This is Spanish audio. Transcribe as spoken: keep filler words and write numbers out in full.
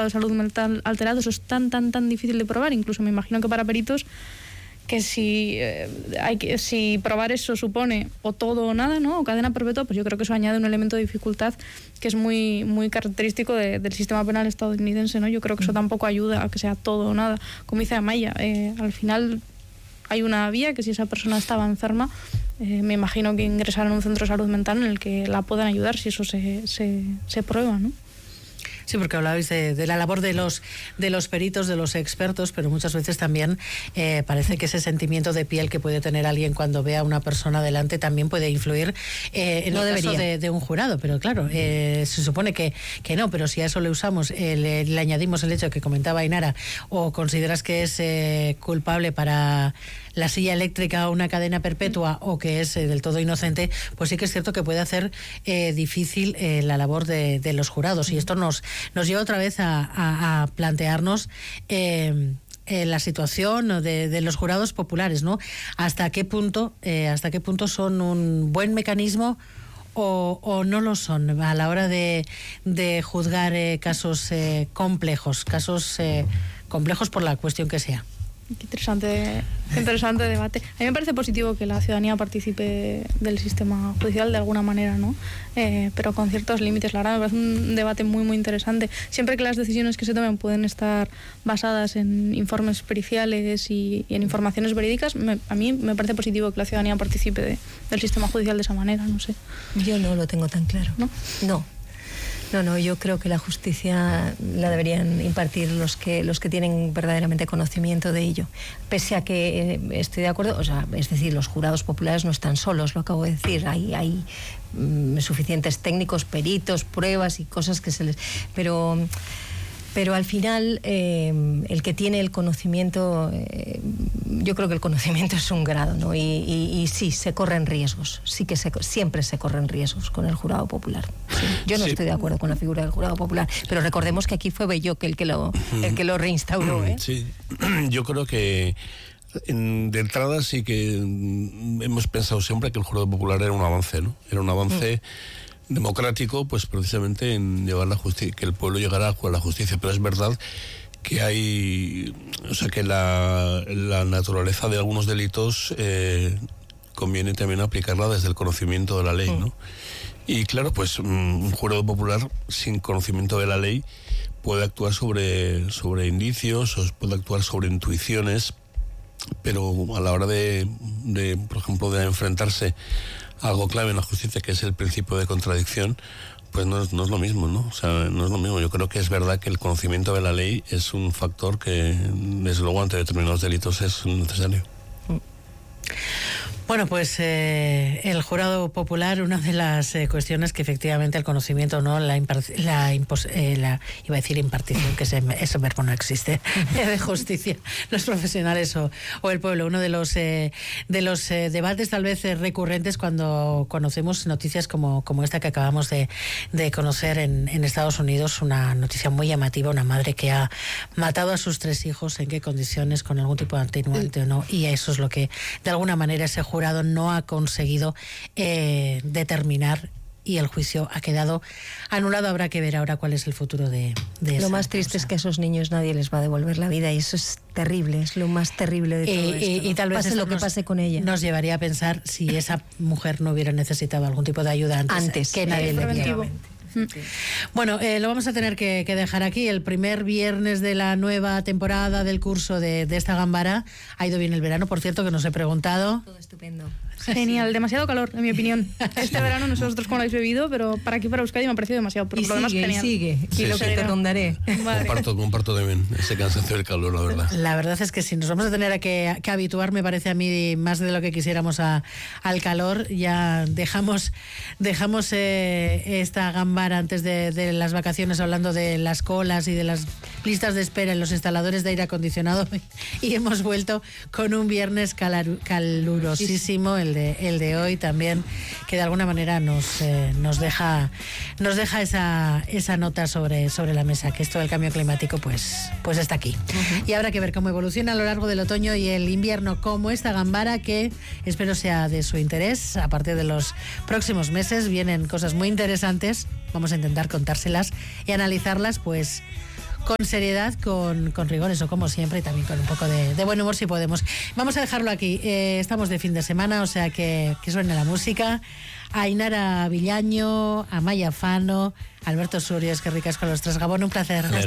de salud mental alterado, eso es tan, tan, tan difícil de probar. Incluso me imagino que para peritos, que si eh, hay que si probar eso supone o todo o nada, ¿no? O cadena perpetua, pues yo creo que eso añade un elemento de dificultad que es muy, muy característico de, del sistema penal estadounidense, ¿no? Yo creo que eso tampoco ayuda a que sea todo o nada. Como dice Amaya, eh, al final hay una vía que si esa persona estaba enferma, eh, me imagino que ingresará en un centro de salud mental en el que la puedan ayudar si eso se, se, se prueba, ¿no? Sí, porque hablabais de, de la labor de los de los peritos, de los expertos, pero muchas veces también eh, parece que ese sentimiento de piel que puede tener alguien cuando ve a una persona delante también puede influir eh, en no el caso de, de un jurado. Pero claro, eh, se supone que, que no, pero si a eso le usamos, eh, le, le añadimos el hecho que comentaba Ainara, o consideras que es eh, culpable para la silla eléctrica o una cadena perpetua, o que es eh, del todo inocente, pues sí que es cierto que puede hacer eh, difícil eh, la labor de, de los jurados. Y esto nos, nos lleva otra vez a, a, a plantearnos eh, eh, la situación de, de los jurados populares, ¿no? Hasta qué punto, eh, hasta qué punto son un buen mecanismo o, o no lo son a la hora de, de juzgar eh, casos eh, complejos, casos eh, complejos por la cuestión que sea. Qué interesante, qué interesante debate. A mí me parece positivo que la ciudadanía participe del sistema judicial de alguna manera, ¿no? Eh, pero con ciertos límites. La verdad me parece un debate muy, muy interesante. Siempre que las decisiones que se tomen pueden estar basadas en informes periciales y, y en informaciones verídicas, me, a mí me parece positivo que la ciudadanía participe de, del sistema judicial de esa manera, no sé. Yo no lo tengo tan claro. ¿No? No. No, no, yo creo que la justicia la deberían impartir los que los que tienen verdaderamente conocimiento de ello. Pese a que eh, estoy de acuerdo, o sea, es decir, los jurados populares no están solos, lo acabo de decir, hay, hay mm, suficientes técnicos, peritos, pruebas y cosas que se les... Pero... Pero al final, eh, el que tiene el conocimiento, eh, yo creo que el conocimiento es un grado, ¿no? Y, y, y sí, se corren riesgos, sí que se, siempre se corren riesgos con el jurado popular. Sí. Yo no sí. estoy de acuerdo con la figura del jurado popular, pero recordemos que aquí fue Belloc el que lo, el que lo reinstauró, ¿eh? Sí, yo creo que en, de entrada sí que hemos pensado siempre que el jurado popular era un avance, ¿no? Era un avance... Mm. democrático, pues precisamente en llevar la justicia, que el pueblo llegara a la justicia. Pero es verdad que hay, o sea, que la, la naturaleza de algunos delitos eh, conviene también aplicarla desde el conocimiento de la ley, ¿no? Y claro, pues un jurado popular sin conocimiento de la ley puede actuar sobre, sobre indicios, o puede actuar sobre intuiciones, pero a la hora de, de por ejemplo, de enfrentarse algo clave en la justicia, que es el principio de contradicción, pues no es, no es lo mismo, ¿no? O sea, no es lo mismo. Yo creo que es verdad que el conocimiento de la ley es un factor que, desde luego, ante determinados delitos es necesario. Bueno, pues eh, el jurado popular, una de las eh, cuestiones que efectivamente el conocimiento, no la, impar- la, impos- eh, la iba a decir impartición, que ese, ese verbo no existe, de justicia, los profesionales o, o el pueblo. Uno de los eh, de los eh, debates tal vez eh, recurrentes cuando conocemos noticias como, como esta que acabamos de, de conocer en, en Estados Unidos, una noticia muy llamativa, una madre que ha matado a sus tres hijos, en qué condiciones, con algún tipo de atenuante o no, y eso es lo que de alguna manera ese jurado no ha conseguido eh, determinar, y el juicio ha quedado anulado. Habrá que ver ahora cuál es el futuro de, de esa Lo más triste cosa. Es que a esos niños nadie les va a devolver la vida, y eso es terrible, es lo más terrible de todo eh, esto, y, ¿no? y tal vez pase lo que nos, pase con ella. Nos llevaría a pensar si esa mujer no hubiera necesitado algún tipo de ayuda antes, antes que nadie eh, le diera. Sí. Bueno, eh, lo vamos a tener que, que dejar aquí. El primer viernes de la nueva temporada del curso de, de esta Gambara. Ha ido bien el verano, por cierto, que nos he preguntado. Todo estupendo. Genial, demasiado calor, en mi opinión. Este verano no sé vosotros cómo lo habéis bebido, pero para aquí, para Euskadi, me ha parecido demasiado. Pero Y por lo demás, sigue, genial. y sigue, sí, y lo sí. que te rondaré. Vale. Comparto, comparto también ese cansancio del calor, la verdad. La verdad es que si nos vamos a tener que, que habituar, me parece a mí, más de lo que quisiéramos a, al calor. Ya dejamos dejamos eh, esta Gambara antes de, de las vacaciones, hablando de las colas y de las listas de espera en los instaladores de aire acondicionado, y hemos vuelto con un viernes calaru, calurosísimo, el de, el de hoy también, que de alguna manera nos, eh, nos deja nos deja esa, esa nota sobre, sobre la mesa, que esto del cambio climático pues, pues está aquí. Uh-huh. Y habrá que ver cómo evoluciona a lo largo del otoño y el invierno, como esta Gambara, que espero sea de su interés. A partir de los próximos meses vienen cosas muy interesantes, vamos a intentar contárselas y analizarlas pues con seriedad, con, con rigor, eso como siempre, y también con un poco de, de buen humor si podemos. Vamos a dejarlo aquí. Eh, estamos de fin de semana, o sea que, que suene la música. A Ainara Villaño, a Maya Fano, Alberto Surias, que ricas con los tres. Gabón, un placer.